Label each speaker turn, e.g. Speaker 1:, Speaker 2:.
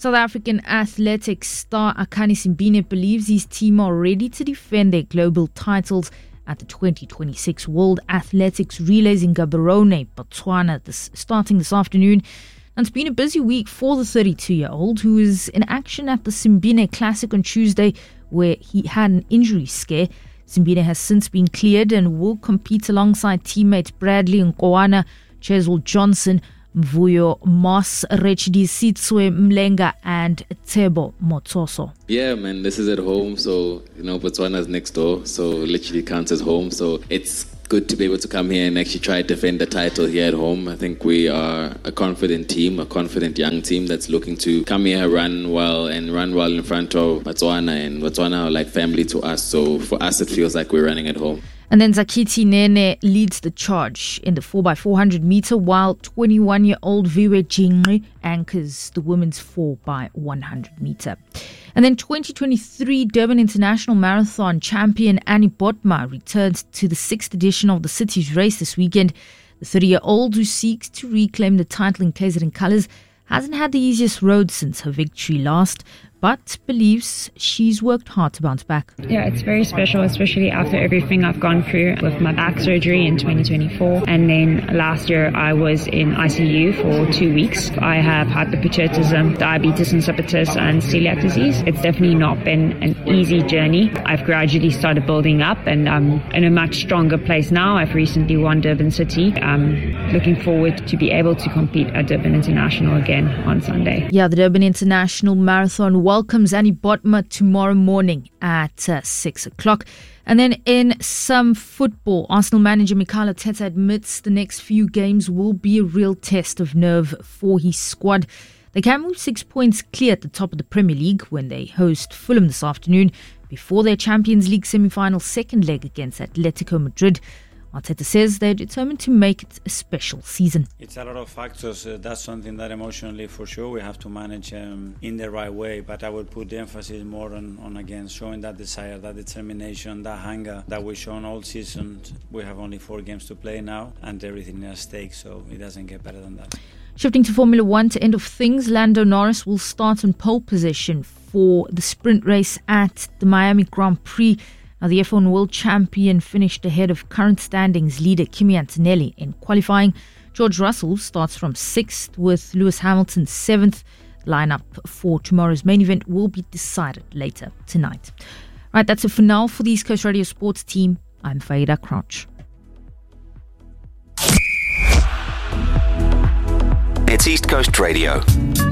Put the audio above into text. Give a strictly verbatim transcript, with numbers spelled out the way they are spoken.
Speaker 1: South African athletics star Akani Simbine believes his team are ready to defend their global titles at the twenty twenty-six World Athletics Relays in Gaborone, Botswana, this, starting this afternoon. And it's been a busy week for the thirty-two-year-old who is in action at the Simbine Classic on Tuesday, where he had an injury scare. Simbine has since been cleared and will compete alongside teammates Bradley Nkoana, Cheswell Johnson, Mvuyo Moss, Rechidisitswe Mlenga, and Tebo Motsoso.
Speaker 2: Yeah, man, this is at home, so, you know, Botswana's next door, so literally counts as home. So it's good to be able to come here and actually try to defend the title here at home. I think we are a confident team, a confident young team that's looking to come here, run well, and run well in front of Botswana. And Botswana are like family to us, so for us it feels like we're running at home.
Speaker 1: And then Zakiti Nene leads the charge in the four by four hundred meter, while twenty-one-year-old Viwe Jingri anchors the women's four by one hundred meter. And then twenty twenty-three Durban International Marathon champion Annie Botma returns to the sixth edition of the city's race this weekend. The thirty-year-old, who seeks to reclaim the title in K Z N colours, hasn't had the easiest road since her victory last, but believes she's worked hard to bounce back.
Speaker 3: Yeah, it's very special, especially after everything I've gone through with my back surgery in twenty twenty-four. And then last year I was in I C U for two weeks. I have hyperpituitarism, diabetes insipidus, and celiac disease. It's definitely not been an easy journey. I've gradually started building up and I'm in a much stronger place now. I've recently won Durban City. I'm looking forward to be able to compete at Durban International again on Sunday.
Speaker 1: Yeah, the Durban International Marathon welcomes Annie Botma tomorrow morning at uh, six o'clock. And then in some football, Arsenal manager Mikel Arteta admits the next few games will be a real test of nerve for his squad. They can move six points clear at the top of the Premier League when they host Fulham this afternoon before their Champions League semi-final second leg against Atletico Madrid. Arteta says they're determined to make it a special season.
Speaker 4: It's a lot of factors. Uh, that's something that emotionally, for sure, we have to manage um, in the right way. But I would put the emphasis more on, on, again, showing that desire, that determination, that hunger that we've shown all season. We have only four games to play now and everything is at stake, so it doesn't get better than that.
Speaker 1: Shifting to Formula One, to end of things, Lando Norris will start on pole position for the sprint race at the Miami Grand Prix. Now, the F one World Champion finished ahead of current standings leader Kimi Antonelli in qualifying. George Russell starts from sixth with Lewis Hamilton seventh. Lineup for tomorrow's main event will be decided later tonight. Right, that's it for now. For the East Coast Radio Sports team, I'm Faida Crouch.
Speaker 5: It's East Coast Radio.